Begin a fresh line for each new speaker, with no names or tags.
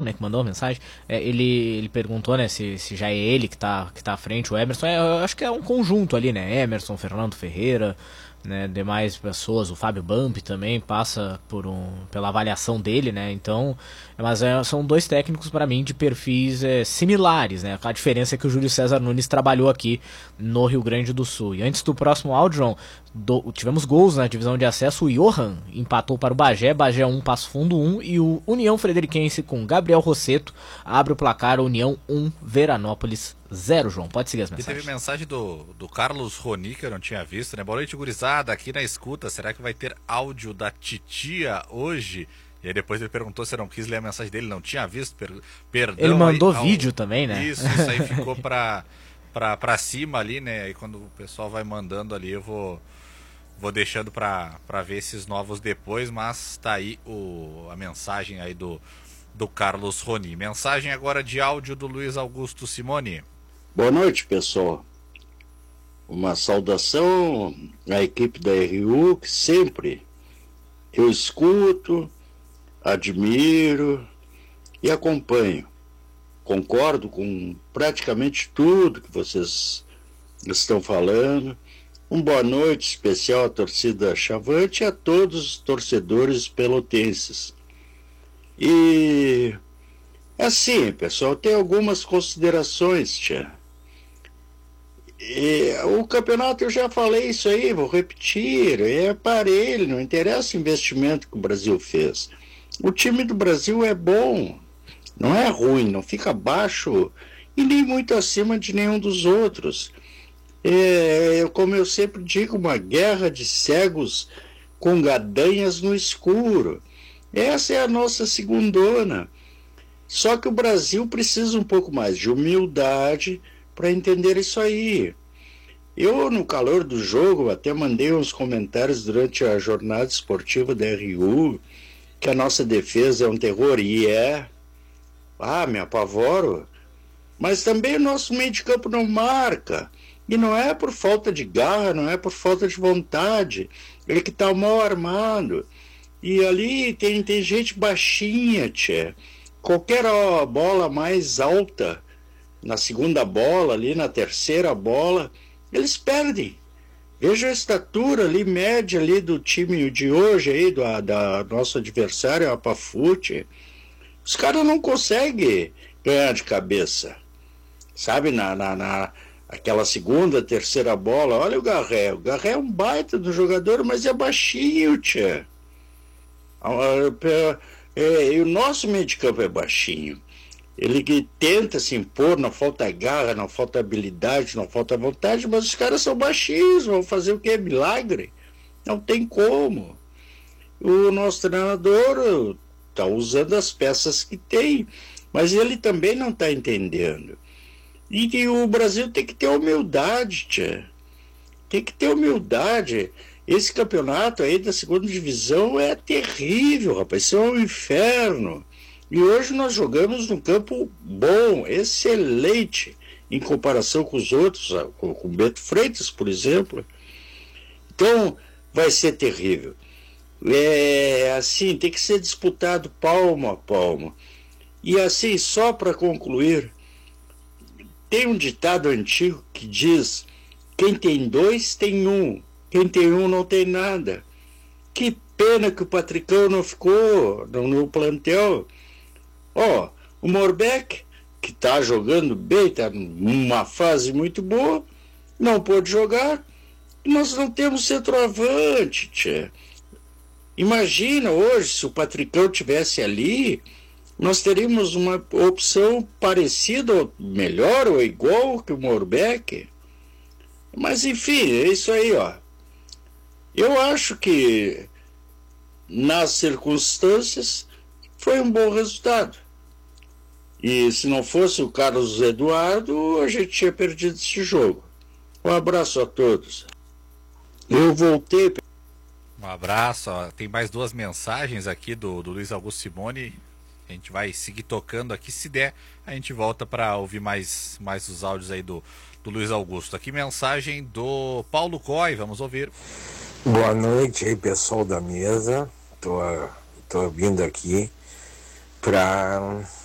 né, que mandou a mensagem, ele perguntou, né, se já é ele que tá à frente, o Emerson. Eu acho que é um conjunto ali, né, Emerson, Fernando Ferreira, né, demais pessoas, o Fábio Bump também passa pela avaliação dele, né, então, mas são dois técnicos para mim de perfis similares, né, a diferença é que o Júlio César Nunes trabalhou aqui no Rio Grande do Sul. E antes do próximo áudio, João, tivemos gols na divisão de acesso. O Johan empatou para o Bagé 1, Passo Fundo 1, e o União Frederiquense com Gabriel Rosseto abre o placar, União 1, Veranópolis 0, João. Pode seguir as mensagens.
E teve mensagem do Carlos Roni, que eu não tinha visto, né? Boa noite, gurizada, aqui na escuta. Será que vai ter áudio da titia hoje? E aí depois ele perguntou se eu não quis ler a mensagem dele, não tinha visto, perdão.
Ele mandou vídeo também, né?
Isso aí ficou pra cima ali, né? Aí quando o pessoal vai mandando ali, eu vou deixando pra ver esses novos depois, mas tá aí a mensagem aí do Carlos Roni. Mensagem agora de áudio do Luiz Augusto Simoni.
Boa noite, pessoal. Uma saudação à equipe da RU, que sempre eu escuto, admiro e acompanho. Concordo com praticamente tudo que vocês estão falando. Boa noite especial à torcida Chavante e a todos os torcedores pelotenses. E assim, pessoal, tem algumas considerações, tia. O campeonato, eu já falei isso aí, vou repetir, é aparelho, não interessa o investimento que o Brasil fez. O time do Brasil é bom, não é ruim, não fica abaixo e nem muito acima de nenhum dos outros. Como eu sempre digo, uma guerra de cegos com gadanhas no escuro. Essa é a nossa segundona. Só que o Brasil precisa um pouco mais de humildade para entender isso aí. Eu, no calor do jogo, até mandei uns comentários durante a jornada esportiva da RU, que a nossa defesa é um terror, e me apavoro. Mas também o nosso meio de campo não marca. E não é por falta de garra, não é por falta de vontade. Ele que está mal armado. E ali tem gente baixinha, tchê. Qualquer bola mais alta, na segunda bola, ali na terceira bola, eles perdem. Veja a estatura ali, média ali do time de hoje, aí, da nosso adversário, a Pafute. Os caras não conseguem ganhar de cabeça. Sabe, aquela segunda, terceira bola, olha o Garré. O Garré é um baita do jogador, mas é baixinho, tchê. E o nosso meio de campo é baixinho. Ele que tenta se impor, não falta garra, não falta habilidade, não falta vontade, mas os caras são baixinhos, vão fazer o quê? Milagre? Não tem como. O nosso treinador está usando as peças que tem, mas ele também não está entendendo. E o Brasil tem que ter humildade, tia. Tem que ter humildade. Esse campeonato aí da segunda divisão é terrível, rapaz. Isso é um inferno. E hoje nós jogamos num campo bom, excelente, em comparação com os outros, com o Beto Freitas, por exemplo. Então, vai ser terrível. Assim, tem que ser disputado palmo a palmo. E assim, só para concluir, tem um ditado antigo que diz: quem tem dois tem um, quem tem um não tem nada. Que pena que o Patricão não ficou no plantel. O Morbeck, que está jogando bem, está numa fase muito boa, não pôde jogar. Nós não temos centroavante, tchê. Imagina hoje, se o Patricão tivesse ali, nós teríamos uma opção parecida, ou melhor, ou igual que o Morbeck. Mas, enfim, é isso aí, ó. Eu acho que, nas circunstâncias, foi um bom resultado. E se não fosse o Carlos Eduardo, a gente tinha perdido esse jogo. Um abraço a todos. Eu voltei.
Um abraço. Tem mais duas mensagens aqui do Luiz Augusto Simoni. A gente vai seguir tocando aqui. Se der, a gente volta para ouvir mais os áudios aí do Luiz Augusto. Aqui mensagem do Paulo Coy. Vamos ouvir.
Boa noite aí, pessoal da mesa. Tô vindo aqui para